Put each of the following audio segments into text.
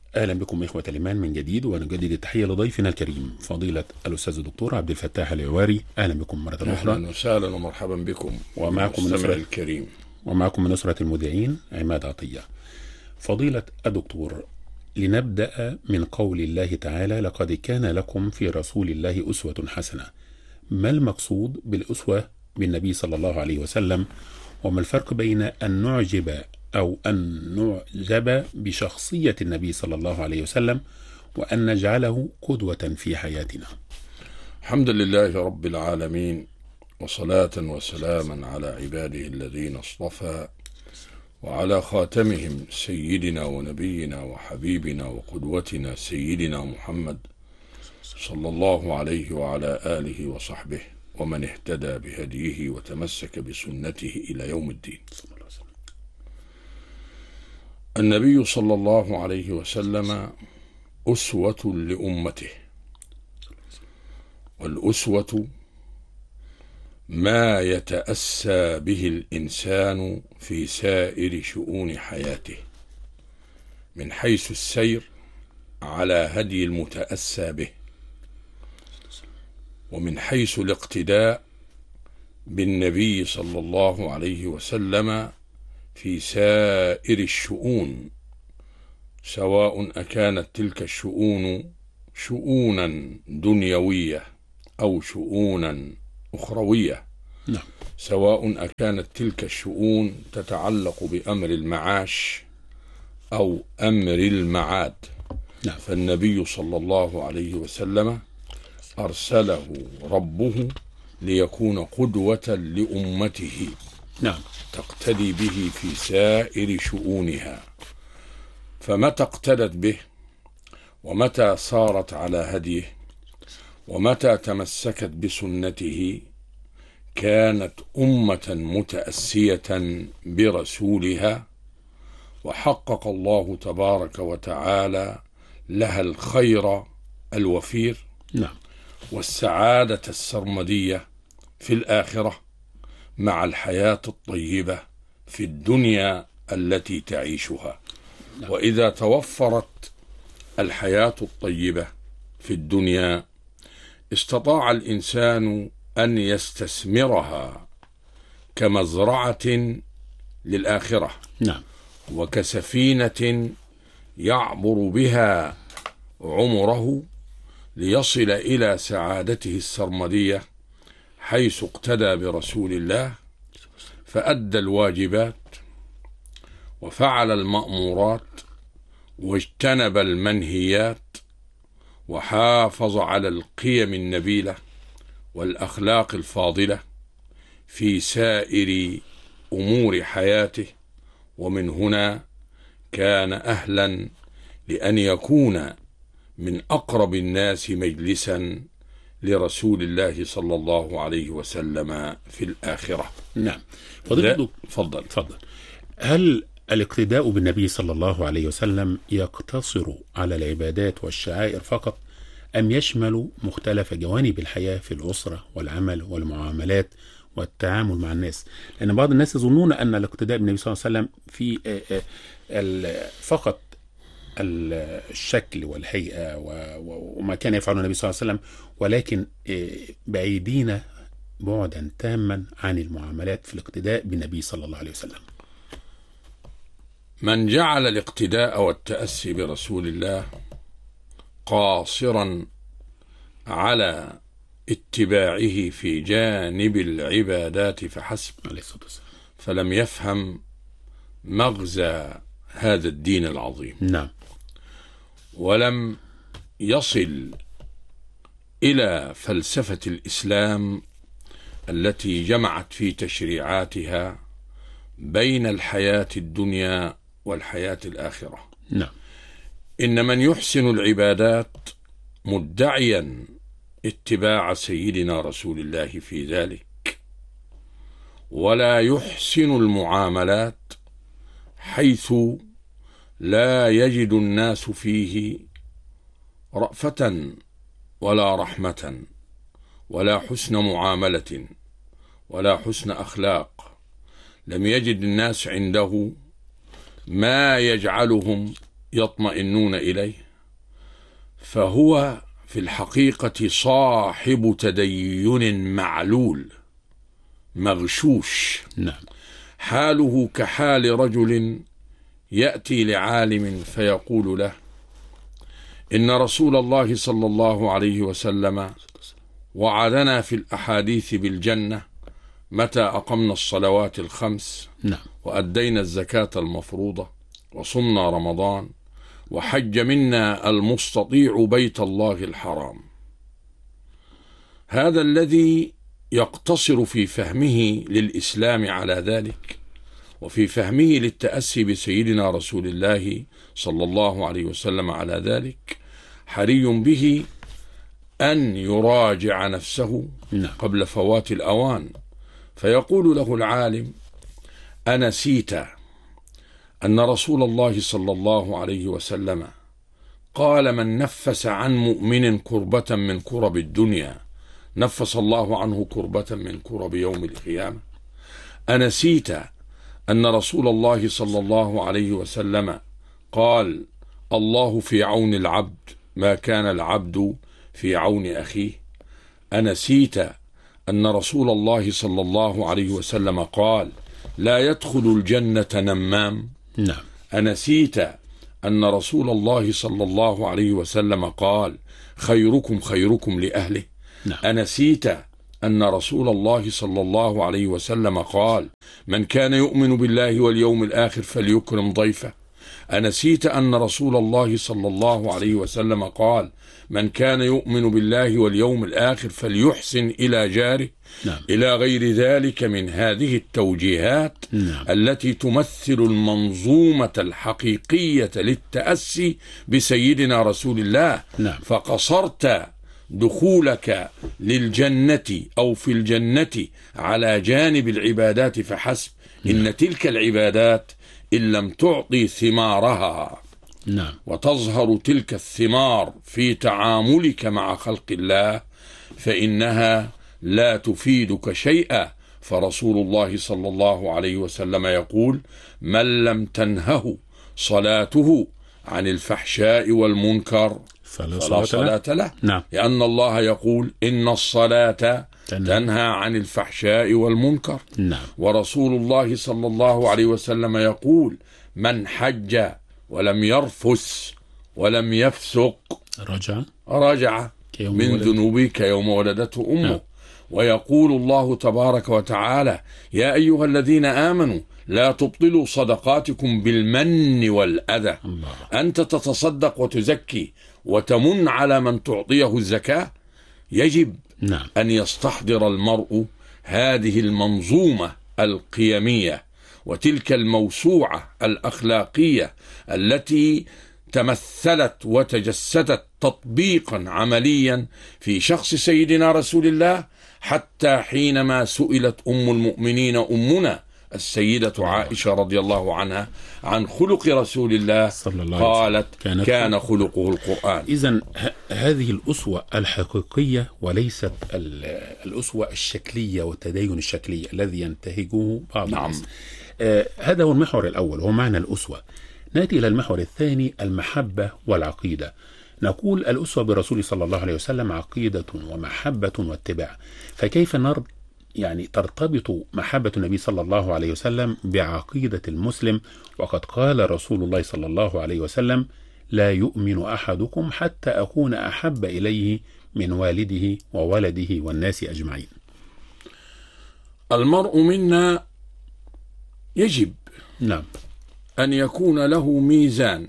أهلا بكم إخوة الإيمان من جديد، ونجدد التحية لضيفنا الكريم فضيلة الأستاذ الدكتور عبد الفتاح العواري. أهلا بكم مرة أخرى. أهلا وسهلا ومرحبا بكم ومعكم المستمع الكريم. ومعكم من أسرة المذيعين عماد عطية. فضيلة الدكتور، لنبدأ من قول الله تعالى: لقد كان لكم في رسول الله أسوة حسنة. ما المقصود بالأسوة بالنبي صلى الله عليه وسلم؟ وما الفرق بين أن نعجب أو أن نعجب بشخصية النبي صلى الله عليه وسلم وأن نجعله قدوة في حياتنا؟ الحمد لله رب العالمين، وصلاة وسلاما على عباده الذين اصطفى، وعلى خاتمهم سيدنا ونبينا وحبيبنا وقدوتنا سيدنا محمد صلى الله عليه وعلى آله وصحبه ومن اهتدى بهديه وتمسك بسنته إلى يوم الدين. النبي صلى الله عليه وسلم أسوة لأمته، والأسوة ما يتأسى به الإنسان في سائر شؤون حياته، من حيث السير على هدي المتأسى به، ومن حيث الاقتداء بالنبي صلى الله عليه وسلم في سائر الشؤون، سواء أكانت تلك الشؤون شؤونا دنيوية أو شؤونا أخروية. نعم. سواء أكانت تلك الشؤون تتعلق بأمر المعاش أو أمر المعاد. نعم. فالنبي صلى الله عليه وسلم أرسله ربه ليكون قدوة لأمته، نعم، تقتدي به في سائر شؤونها. فمتى اقتدت به، ومتى صارت على هديه، ومتى تمسكت بسنته، كانت أمة متأسية برسولها، وحقق الله تبارك وتعالى لها الخير الوفير، نعم، والسعادة السرمدية في الآخرة، مع الحياة الطيبة في الدنيا التي تعيشها. نعم. وإذا توفرت الحياة الطيبة في الدنيا، استطاع الإنسان أن يستثمرها كمزرعة للآخرة، نعم، وكسفينة يعبر بها عمره ليصل إلى سعادته السرمدية، حيث اقتدى برسول الله فأدى الواجبات وفعل المأمورات واجتنب المنهيات، وحافظ على القيم النبيلة والأخلاق الفاضلة في سائر أمور حياته. ومن هنا كان أهلا لأن يكون من أقرب الناس مجلسا لرسول الله صلى الله عليه وسلم في الآخرة. نعم. فضل. هل الاقتداء بالنبي صلى الله عليه وسلم يقتصر على العبادات والشعائر فقط، أم يشمل مختلف جوانب الحياة في الأسرة والعمل والمعاملات والتعامل مع الناس؟ لأن بعض الناس يظنون أن الاقتداء بالنبي صلى الله عليه وسلم في فقط الشكل والهيئة وما كان يفعله النبي صلى الله عليه وسلم، ولكن بعيدين بعدا تاما عن المعاملات في الاقتداء بالنبي صلى الله عليه وسلم. من جعل الاقتداء والتأسي برسول الله قاصرا على اتباعه في جانب العبادات فحسب، فلم يفهم مغزى هذا الدين العظيم. نعم. ولم يصل إلى فلسفة الإسلام التي جمعت في تشريعاتها بين الحياة الدنيا والحياة الآخرة. نعم. إن من يحسن العبادات مدعيا اتباع سيدنا رسول الله في ذلك، ولا يحسن المعاملات حيث لا يجد الناس فيه رأفة ولا رحمة ولا حسن معاملة ولا حسن أخلاق، لم يجد الناس عنده ما يجعلهم يطمئنون إليه، فهو في الحقيقة صاحب تدين معلول مغشوش. نعم. حاله كحال رجل يأتي لعالم فيقول له: إن رسول الله صلى الله عليه وسلم وعدنا في الأحاديث بالجنة متى أقمنا الصلوات الخمس، نعم، وأدينا الزكاة المفروضة، وصمنا رمضان، وحج منا المستطيع بيت الله الحرام. هذا الذي يقتصر في فهمه للإسلام على ذلك، وفي فهمه للتأسي بسيدنا رسول الله صلى الله عليه وسلم على ذلك، حري به أن يراجع نفسه قبل فوات الأوان، فيقول له العالم: أنسيت أن رسول الله صلى الله عليه وسلم قال: من نفس عن مؤمن كربة من كرب الدنيا نفس الله عنه كربة من كرب يوم القيامة؟ أنسيت أن رسول الله صلى الله عليه وسلم قال: الله في عون العبد ما كان العبد في عون أخيه؟ أنسيت أن رسول الله صلى الله عليه وسلم قال: لا يدخل الجنة نمام؟ نعم. أنسيت أن رسول الله صلى الله عليه وسلم قال: خيركم خيركم لأهله؟ نعم. أنسيت أن رسول الله صلى الله عليه وسلم قال: من كان يؤمن بالله واليوم الآخر فليكرم ضيفه؟ أنسيت أن رسول الله صلى الله عليه وسلم قال: من كان يؤمن بالله واليوم الآخر فليحسن إلى جاره؟ نعم. إلى غير ذلك من هذه التوجيهات التي تمثل المنظومة الحقيقية للتأسي بسيدنا رسول الله. فقصرت دخولك للجنة أو في الجنة على جانب العبادات فحسب. إن تلك العبادات إن لم تعطي ثمارها وتظهر تلك الثمار في تعاملك مع خلق الله فإنها لا تفيدك شيئا. فرسول الله صلى الله عليه وسلم يقول: من لم تنهه صلاته عن الفحشاء والمنكر فلا صلاة له. لأن الله يقول: إن الصلاة تنهى عن الفحشاء والمنكر. ورسول الله صلى الله عليه وسلم يقول: من حج ولم يرفس ولم يفسق رجع من ذنوبه كيوم ولدته أمه. ويقول الله تبارك وتعالى: يا أيها الذين آمنوا لا تبطلوا صدقاتكم بالمن والأذى. أنت تتصدق وتزكي وتمن على من تعطيه الزكاة. يجب أن يستحضر المرء هذه المنظومة القيمية وتلك الموسوعة الأخلاقية التي تمثلت وتجسدت تطبيقا عمليا في شخص سيدنا رسول الله، حتى حينما سئلت أم المؤمنين أمنا السيدة عائشة رضي الله عنها عن خلق رسول الله قالت: كان خلقه القرآن. إذن هذه الأسوة الحقيقية وليست الأسوة الشكلية والتدين الشكلي الذي ينتهجه بعض الناس. هذا هو المحور الأول، هو معنى الأسوة. نأتي إلى المحور الثاني، المحبة والعقيدة. نقول الأسوة برسول صلى الله عليه وسلم عقيدة ومحبة واتباع. فكيف ترتبط محبة النبي صلى الله عليه وسلم بعقيدة المسلم؟ وقد قال رسول الله صلى الله عليه وسلم: لا يؤمن أحدكم حتى أكون أحب إليه من والده وولده والناس أجمعين. المرء منا يجب أن يكون له ميزان.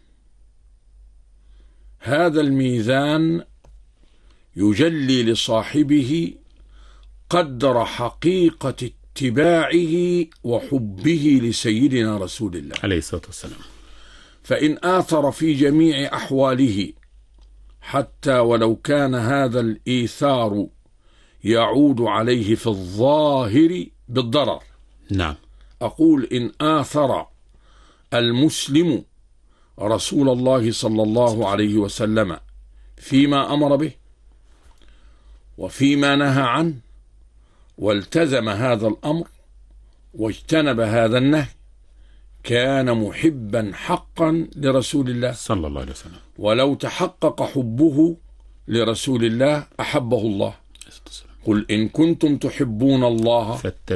هذا الميزان يجلي لصاحبه قدر حقيقة اتباعه وحبه لسيدنا رسول الله عليه الصلاة والسلام. فإن آثر في جميع أحواله حتى ولو كان هذا الإيثار يعود عليه في الظاهر بالضرر. أقول: إن آثر المسلم رسول الله صلى الله عليه وسلم فيما أمر به وفيما نهى عنه والتزم هذا الأمر واجتنب هذا النهي، كان محبا حقا لرسول الله صلى الله عليه وسلم. ولو تحقق حبه لرسول الله أحبه الله. قل إن كنتم تحبون الله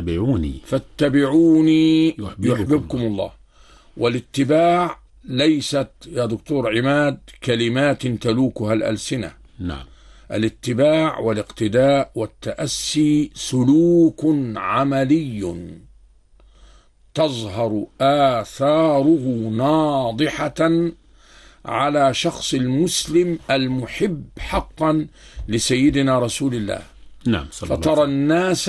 فاتبعوني يحببكم الله. والاتباع ليست يا دكتور عماد كلمات تلوكها الألسنة. نعم. الاتباع والاقتداء والتأسي سلوك عملي تظهر آثاره ناضحة على شخص المسلم المحب حقا لسيدنا رسول الله. نعم. فترى الناس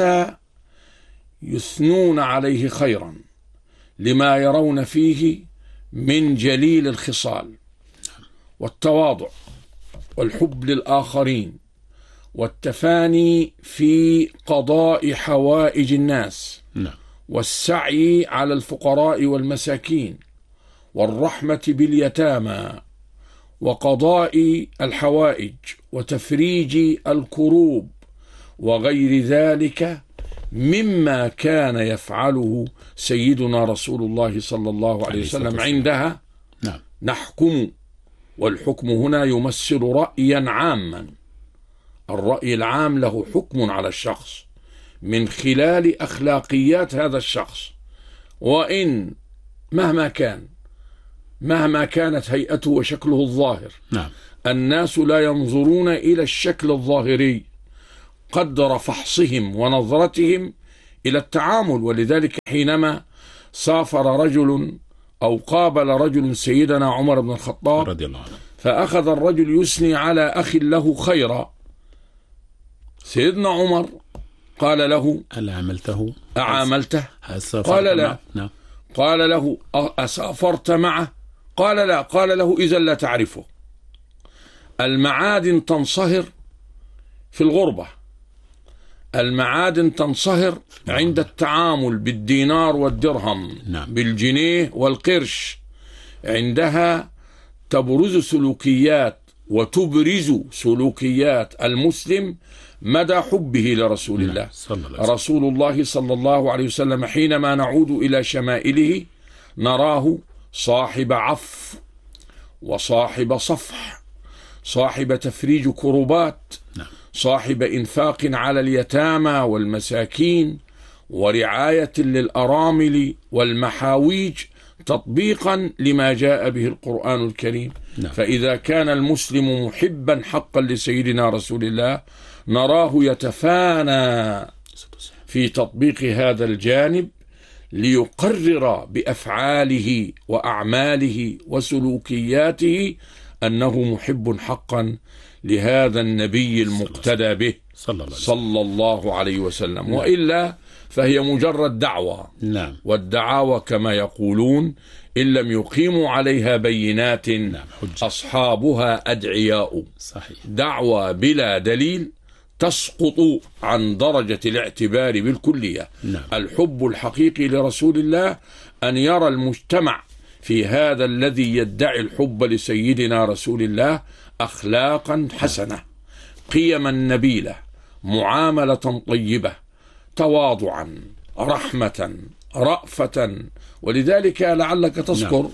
يثنون عليه خيرا لما يرون فيه من جليل الخصال والتواضع والحب للآخرين والتفاني في قضاء حوائج الناس. نعم. والسعي على الفقراء والمساكين والرحمة باليتامى وقضاء الحوائج وتفريج الكروب وغير ذلك مما كان يفعله سيدنا رسول الله صلى الله عليه وسلم. عندها نعم. نحكم، والحكم هنا يمثل رأيا عاما. الرأي العام له حكم على الشخص من خلال أخلاقيات هذا الشخص، وإن مهما كانت هيئته وشكله الظاهر. نعم. الناس لا ينظرون إلى الشكل الظاهري قدر فحصهم ونظرتهم إلى التعامل. ولذلك حينما سافر رجل أو قابل رجل سيدنا عمر بن الخطاب رضي الله عنه، فأخذ الرجل يثني على أخ له خيرا، سيدنا عمر قال له: أعاملته؟ قال لا. نعم. قال له: أسافرت معه؟ قال لا. قال له: إذا لا تعرفه. المعادن تنصهر في الغربة، المعادن تنصهر عند التعامل بالدينار والدرهم. نعم. بالجنيه والقرش. عندها تبرز سلوكيات وتبرز سلوكيات المسلم مدى حبه لرسول الله. رسول الله صلى الله عليه وسلم حينما نعود إلى شمائله نراه صاحب عفو وصاحب صفح، صاحب تفريج كربات، صاحب إنفاق على اليتامى والمساكين ورعاية للأرامل والمحاويج تطبيقا لما جاء به القرآن الكريم. فإذا كان المسلم محبا حقا لسيدنا رسول الله نراه يتفانى في تطبيق هذا الجانب ليقرر بأفعاله وأعماله وسلوكياته أنه محب حقا لهذا النبي المقتدى به صلى الله عليه وسلم. وإلا فهي مجرد دعوة. نعم. والدعاوى كما يقولون إن لم يقيموا عليها بينات أصحابها أدعياء. صحيح. دعوة بلا دليل تسقط عن درجة الاعتبار بالكلية. نعم. الحب الحقيقي لرسول الله أن يرى المجتمع في هذا الذي يدعي الحب لسيدنا رسول الله أخلاقا حسنة، قيما نبيلة، معاملة طيبة، تواضعا، رحمة، رأفة. ولذلك لعلك تذكر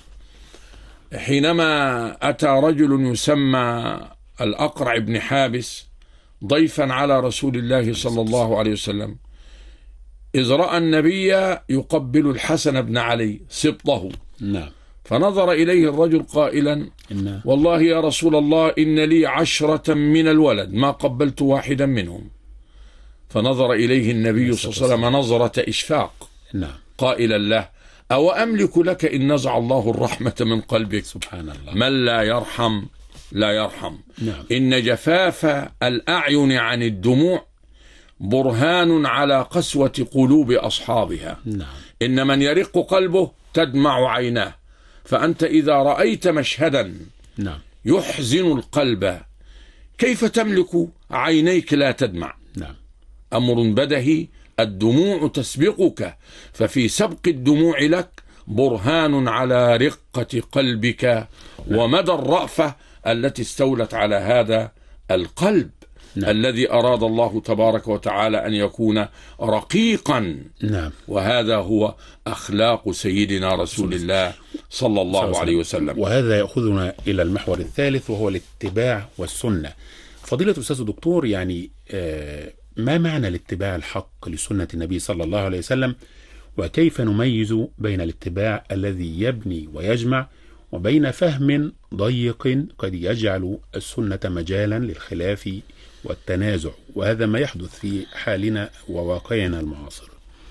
حينما أتى رجل يسمى الأقرع بن حابس ضيفا على رسول الله صلى الله عليه وسلم، إذ رأى النبي يقبل الحسن بن علي سبطه. نعم. فنظر إليه الرجل قائلا: والله يا رسول الله إن لي 10 من الولد ما قبلت واحدا منهم. فنظر إليه النبي صلى الله عليه وسلم نظرة إشفاق. نعم. قائلا له: أو أملك لك إن نزع الله الرحمة من قلبك؟ سبحان الله. من لا يرحم لا يرحم. نعم. إن جفاف الأعين عن الدموع برهان على قسوة قلوب أصحابها. نعم. إن من يرق قلبه تدمع عيناه. فأنت إذا رأيت مشهدا يحزن القلب كيف تملك عينيك لا تدمع؟ نعم. أمر بدهي، الدموع تسبقك، ففي سبق الدموع لك برهان على رقة قلبك ومدى الرأفة التي استولت على هذا القلب. نعم. الذي أراد الله تبارك وتعالى أن يكون رقيقا. نعم. وهذا هو أخلاق سيدنا رسول الله صلى الله عليه وسلم. وهذا يأخذنا إلى المحور الثالث، وهو الاتباع والسنة. فضيلة الأستاذ الدكتور، يعني ما معنى الاتباع الحق لسنة النبي صلى الله عليه وسلم، وكيف نميز بين الاتباع الذي يبني ويجمع وبين فهم ضيق قد يجعل السنة مجالا للخلاف والتنازع، وهذا ما يحدث في حالنا وواقعنا المعاصر؟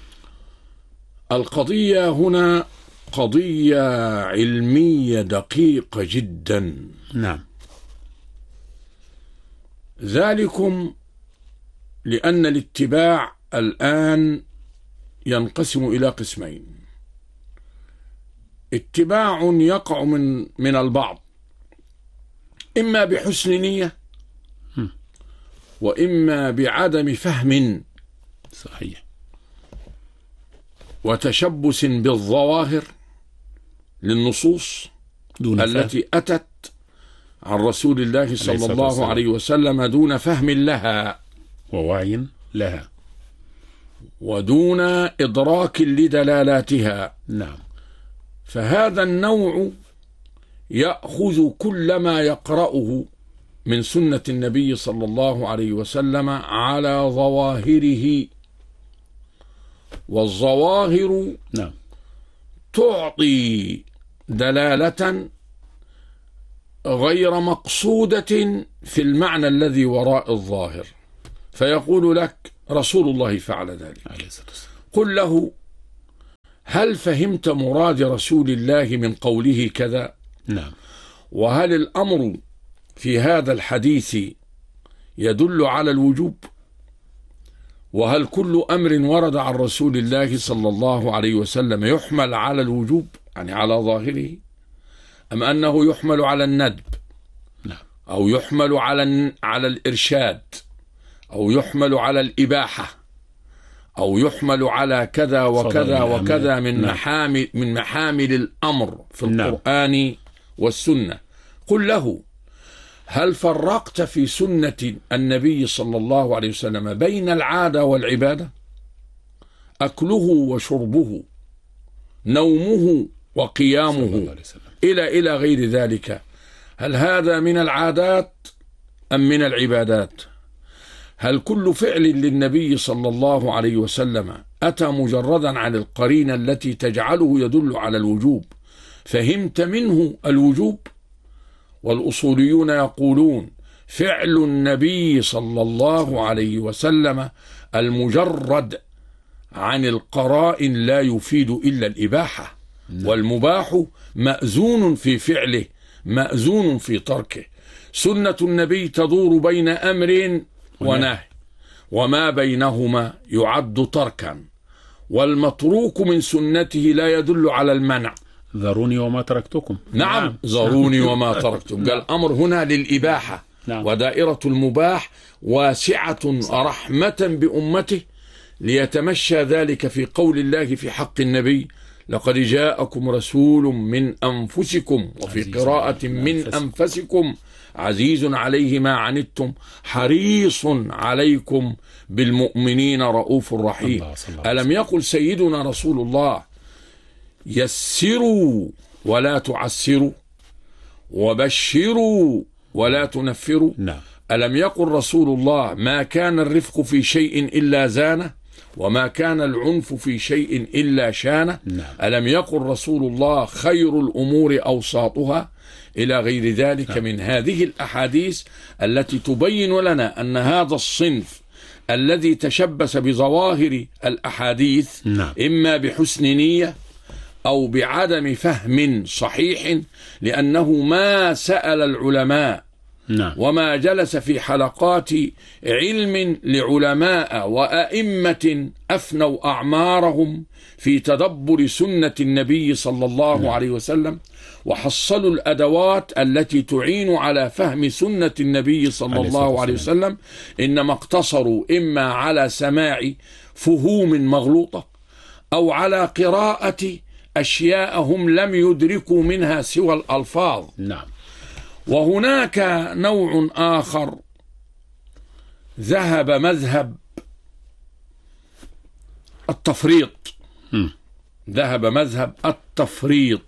القضية هنا قضية علمية دقيقة جدا. نعم. ذلكم لأن الاتباع الآن ينقسم إلى قسمين: اتباع يقع من البعض إما بحسن نية وإما بعدم فهم صحيح وتشبث بالظواهر للنصوص التي أتت عن رسول الله صلى الله عليه وسلم دون فهم لها ووعي لها ودون إدراك لدلالاتها. نعم. فهذا النوع يأخذ كل ما يقرأه من سنة النبي صلى الله عليه وسلم على ظواهره، والظواهر نعم تعطي دلالة غير مقصودة في المعنى الذي وراء الظاهر، فيقول لك رسول الله فعل ذلك، قل له هل فهمت مراد رسول الله من قوله كذا؟ نعم. وهل الأمر في هذا الحديث يدل على الوجوب؟ وهل كل أمر ورد عن رسول الله صلى الله عليه وسلم يحمل على الوجوب يعني على ظاهره، أم أنه يحمل على الندب أو يحمل على الإرشاد أو يحمل على الإباحة أو يحمل على كذا وكذا وكذا من محامل الأمر في القرآن والسنة؟ قل له هل فرقت في سنة النبي صلى الله عليه وسلم بين العادة والعبادة؟ أكله وشربه، نومه وقيامه، إلى غير ذلك، هل هذا من العادات أم من العبادات؟ هل كل فعل للنبي صلى الله عليه وسلم أتى مجردا عن القرينة التي تجعله يدل على الوجوب فهمت منه الوجوب؟ والأصوليون يقولون فعل النبي صلى الله عليه وسلم المجرد عن القرائن لا يفيد إلا الإباحة، والمباح مأذون في فعله مأذون في تركه. سنة النبي تدور بين أمر ونهي، وما بينهما يعد تركا، والمتروك من سنته لا يدل على المنع. ذروني وما تركتكم. نعم، ذروني وما تركتم. قال الأمر هنا للإباحة. نعم. ودائرة المباح واسعة رحمة بأمته، ليتمشى ذلك في قول الله في حق النبي لقد جاءكم رسول من أنفسكم، وفي قراءة من أنفسكم، عزيز عليه ما عنتم حريص عليكم بالمؤمنين رؤوف رحيم. ألم يقل سيدنا رسول الله يسروا ولا تعسروا وبشروا ولا تنفروا؟ نعم. ألم يقل رسول الله ما كان الرفق في شيء إلا زانه، وما كان العنف في شيء إلا شانه؟ نعم. ألم يقل رسول الله خير الأمور أوساطها؟ إلى غير ذلك من هذه الأحاديث التي تبين لنا أن هذا الصنف الذي تشبث بظواهر الأحاديث إما بحسن نية أو بعدم فهم صحيح، لأنه ما سأل العلماء وما جلس في حلقات علم لعلماء وأئمة أفنوا أعمارهم في تدبر سنة النبي صلى الله عليه وسلم، وحصلوا الأدوات التي تعين على فهم سنة النبي صلى الله عليه وسلم، إنما اقتصروا إما على سماع فهوم مغلوطة أو على قراءة أشياء هم لم يدركوا منها سوى الألفاظ. نعم. وهناك نوع آخر ذهب مذهب التفريط، ذهب مذهب التفريط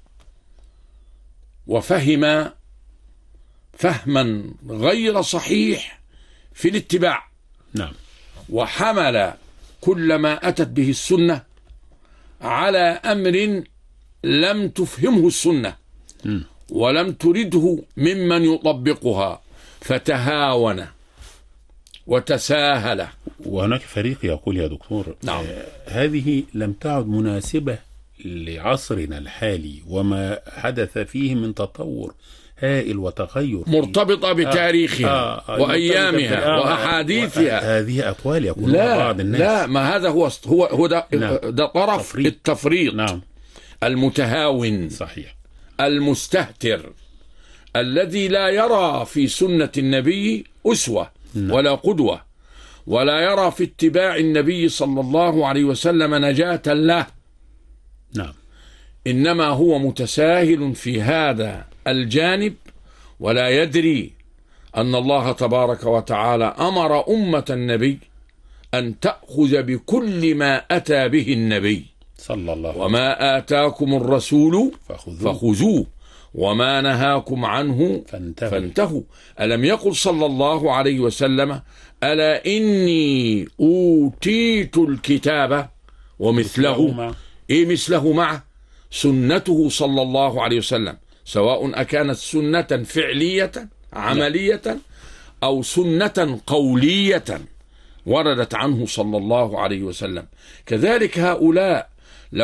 وفهم فهما غير صحيح في الاتباع. نعم. وحمل كل ما أتت به السنة على أمر لم تفهمه السنة ولم ترده ممن يطبقها، فتهاون وتساهل. وهناك فريق يقول يا دكتور نعم. هذه لم تعد مناسبة لعصرنا الحالي وما حدث فيه من تطور هائل وتغير مرتبطة بتاريخها وأيامها وأحاديثها. هذه أقوال يقولها بعض الناس. لا، ما هذا هو ده, نعم. ده طرف التفريط. نعم. المتهاون صحيح. المستهتر الذي لا يرى في سنة النبي أسوة ولا قدوة، ولا يرى في اتباع النبي صلى الله عليه وسلم نجاة له. نعم. إنما هو متساهل في هذا الجانب، ولا يدري أن الله تبارك وتعالى أمر أمة النبي أن تأخذ بكل ما أتى به النبي صلى الله عليه وسلم. وما آتاكم الرسول فخذوه وما نهاكم عنه فانتهوا. ألم يقل صلى الله عليه وسلم: ألا إني أوتيت الكتاب ومثله مثله معه؟ سنته صلى الله عليه وسلم، سواء أكانت سنة فعلية عملية أو سنة قولية وردت عنه صلى الله عليه وسلم. كذلك هؤلاء